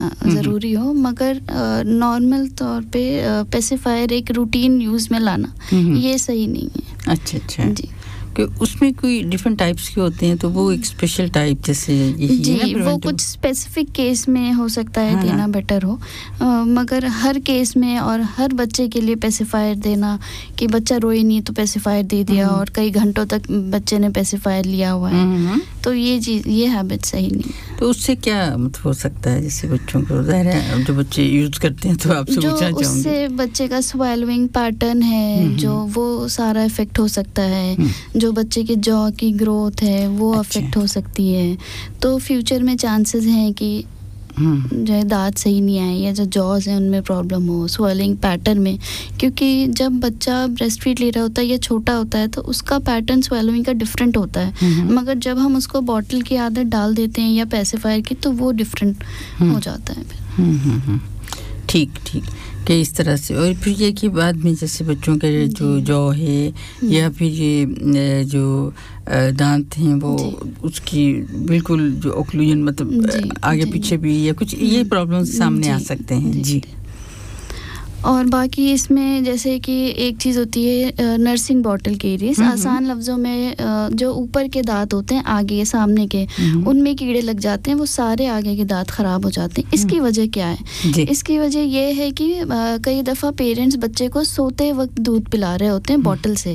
ضروری ہو مگر نارمل طور پہ پیسیفائر ایک روٹین یوز میں لانا یہ صحیح نہیں ہے. اچھا جی کہ اس میں کوئی ڈیفرنٹ ٹائپس کے ہوتے ہیں تو وہ ایک اسپیشل ٹائپ جیسے جی وہ کچھ اسپیسیفک کیس میں ہو سکتا ہے دینا بیٹر ہو مگر ہر کیس میں اور ہر بچے کے لیے پیسیفائر دینا کہ بچہ روئے نہیں تو پیسیفائر دے دیا اور کئی گھنٹوں تک بچے نے پیسیفائر لیا ہوا ہے تو یہ ہیبٹ صحیح نہیں. تو اس سے کیا مطلب ہو سکتا ہے جیسے بچوں کو ظاہر ہے جو بچے یوز کرتے ہیں تو آپ سے پوچھنا چاہوں گی اس سے بچے کا سویلوئنگ پیٹرن ہے جو وہ سارا افیکٹ ہو سکتا ہے. جو بچے کے جو کی گروتھ ہے وہ افیکٹ ہو سکتی ہے تو فیوچر میں چانسز ہیں کہ جو ہے دانت صحیح نہیں آئے یا جو جوز ہیں ان میں پرابلم ہو سویلنگ پیٹرن میں کیونکہ جب بچہ بریسٹ فیڈ لے رہا ہوتا ہے یا چھوٹا ہوتا ہے تو اس کا پیٹرن سویلنگ کا ڈفرینٹ ہوتا ہے مگر جب ہم اس کو باٹل کی عادت ڈال دیتے ہیں یا پیسیفائر کی تو وہ ڈفرینٹ ہو جاتا ہے پھر. ٹھیک کہ اس طرح سے. اور پھر یہ کہ بعد میں جیسے بچوں کا جو ہے یا پھر یہ جو دانت ہیں وہ اس کی بالکل جو اوکلوژن مطلب آگے پیچھے بھی یا کچھ یہ پرابلمز سامنے آ سکتے ہیں. جی اور باقی اس میں جیسے کہ ایک چیز ہوتی ہے نرسنگ باٹل کیریز آسان لفظوں میں جو اوپر کے دانت ہوتے ہیں آگے سامنے کے ان میں کیڑے لگ جاتے ہیں وہ سارے آگے کے دانت خراب ہو جاتے ہیں. اس کی وجہ کیا ہے؟ اس کی وجہ یہ ہے کہ کئی دفعہ پیرنٹس بچے کو سوتے وقت دودھ پلا رہے ہوتے ہیں باٹل سے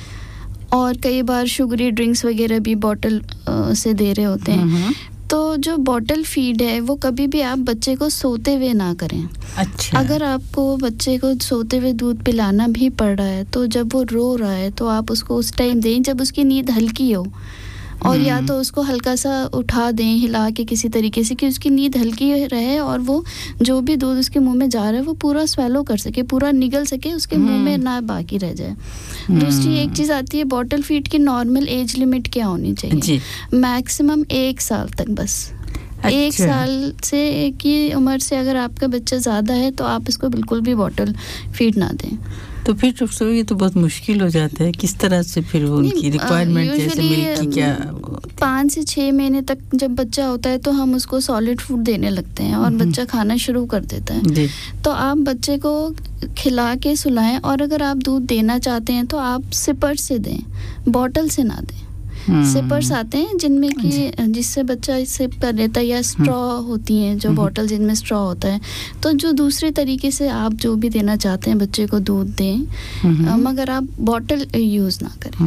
اور کئی بار شوگری ڈرنکس وغیرہ بھی باٹل سے دے رہے ہوتے ہیں. تو جو باٹل فیڈ ہے وہ کبھی بھی آپ بچے کو سوتے ہوئے نہ کریں. اگر آپ کو بچے کو سوتے ہوئے دودھ پلانا بھی پڑ رہا ہے تو جب وہ رو رہا ہے تو آپ اس کو اس ٹائم دیں جب اس کی نیند ہلکی ہو اور یا تو اس کو ہلکا سا اٹھا دیں ہلا کے کسی طریقے سے کہ اس کی نیند ہلکی رہے اور وہ جو بھی دودھ اس کے منہ میں جا رہا ہے وہ پورا سویلو کر سکے پورا نگل سکے اس کے منہ میں نہ باقی رہ جائے. دوسری ایک چیز آتی ہے باٹل فیڈ کی نارمل ایج لمٹ کیا ہونی چاہیے؟ میکسیمم 1 سال تک بس. 1 سال سے کی عمر سے اگر آپ کا بچہ زیادہ ہے تو آپ اس کو بالکل بھی باٹل فیڈ نہ دیں. تو پھر یہ تو بہت مشکل ہو جاتا ہے کس طرح سے پھر وہ ان کی ریکوائرمنٹ جیسے ملک کی کیا 5 سے 6 مہینے تک جب بچہ ہوتا ہے تو ہم اس کو سالڈ فوڈ دینے لگتے ہیں اور بچہ کھانا شروع کر دیتا ہے. تو آپ بچے کو کھلا کے سلائیں اور اگر آپ دودھ دینا چاہتے ہیں تو آپ سپر سے دیں باٹل سے نہ دیں. سپرز آتے ہیں جن میں کہ جس سے بچہ سپ کر لیتا ہے یا اسٹرا ہوتی ہیں جو باٹل جن میں اسٹرا ہوتا ہے تو جو دوسرے طریقے سے آپ جو بھی دینا چاہتے ہیں بچے کو دودھ دیں مگر آپ باٹل یوز نہ کریں.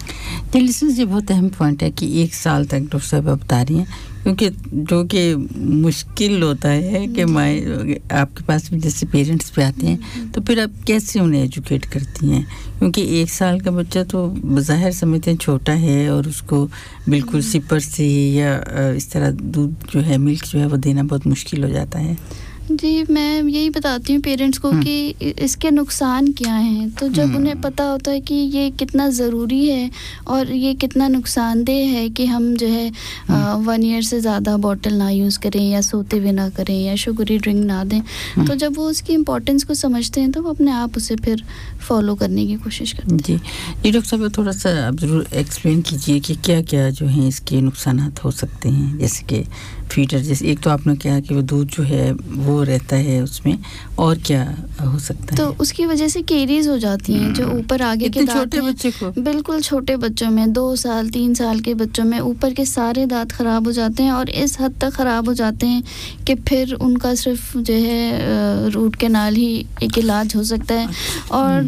یہ بہت اہم پوائنٹ ہے کہ 1 سال تک ڈاکٹر صاحب بتا رہی ہیں کیونکہ جو کہ مشکل ہوتا ہے کہ آپ کے پاس بھی جیسے پیرنٹس پہ آتے ہیں تو پھر آپ کیسے انہیں ایجوکیٹ کرتی ہیں کیونکہ 1 سال کا بچہ تو بظاہر سمجھتے ہیں چھوٹا ہے اور اس کو بالکل سپر سے یا اس طرح دودھ جو ہے ملک جو ہے وہ دینا بہت مشکل ہو جاتا ہے. جی میں یہی بتاتی ہوں پیرنٹس کو کہ اس کے نقصان کیا ہیں تو جب انہیں پتہ ہوتا ہے کہ یہ کتنا ضروری ہے اور یہ کتنا نقصان دہ ہے کہ ہم جو ہے 1 ایئر سے زیادہ باٹل نہ یوز کریں یا سوتے ہوئے نہ کریں یا شوگری ڈرنک نہ دیں تو جب وہ اس کی امپورٹنس کو سمجھتے ہیں تو وہ اپنے آپ اسے پھر فالو کرنے کی کوشش کرتے ہیں. جی ڈاکٹر صاحب تھوڑا سا آپ ضرور ایکسپلین کیجیے کہ کیا کیا جو ہیں اس کے نقصانات ہو سکتے ہیں جیسے کہ فیڈر جیسے ایک تو آپ نے کہا کہ وہ دودھ جو ہے وہ رہتا ہے اس میں اور کیا ہو سکتا ہے؟ تو اس کی وجہ سے کیریز ہو جاتی ہیں جو اوپر آگے کے دانت چھوٹے بچے کو بالکل چھوٹے بچوں میں 2 سال 3 سال کے بچوں میں اوپر کے سارے دانت خراب ہو جاتے ہیں اور اس حد تک خراب ہو جاتے ہیں کہ پھر ان کا صرف جو ہے روٹ کینال ہی ایک علاج ہو سکتا ہے. اور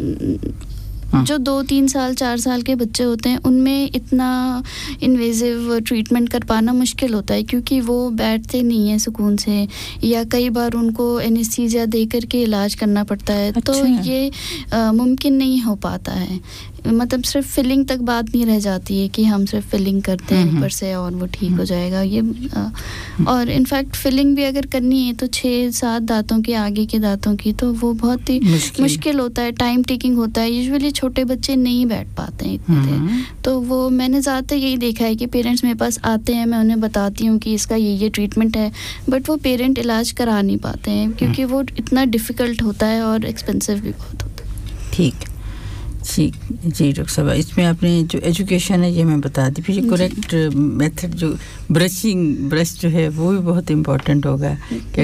جو 2-3 سال 4 سال کے بچے ہوتے ہیں ان میں اتنا انویزیو ٹریٹمنٹ کر پانا مشکل ہوتا ہے کیونکہ وہ بیٹھتے نہیں ہیں سکون سے یا کئی بار ان کو اینستھیزیا دے کر کے علاج کرنا پڑتا ہے تو یہ ممکن نہیں ہو پاتا ہے. مطلب صرف فلنگ تک بات نہیں رہ جاتی ہے کہ ہم صرف فلنگ کرتے ہیں اوپر سے اور وہ ٹھیک ہو جائے گا یہ اور انفیکٹ فلنگ بھی اگر کرنی ہے تو 6-7 دانتوں کے آگے کے دانتوں کی تو وہ بہت ہی مشکل ہوتا ہے ٹائم ٹیکنگ ہوتا ہے. یوزولی چھوٹے بچے نہیں بیٹھ پاتے ہیں اتنے دیر تو وہ میں نے زیادہ تر یہی دیکھا ہے کہ پیرنٹس میرے پاس آتے ہیں میں انہیں بتاتی ہوں کہ اس کا یہ ٹریٹمنٹ ہے بٹ وہ پیرنٹ علاج کرا نہیں پاتے ہیں کیونکہ وہ اتنا ڈیفیکلٹ ہوتا ہے اور ایکسپینسو بھی بہت ہوتا ہے. ٹھیک جی ڈاکٹر صاحب اس میں آپ نے جو ایجوکیشن ہے یہ میں بتا دی پھر کریکٹ میتھڈ جو برش جو ہے وہ بھی بہت امپورٹنٹ ہوگا کہ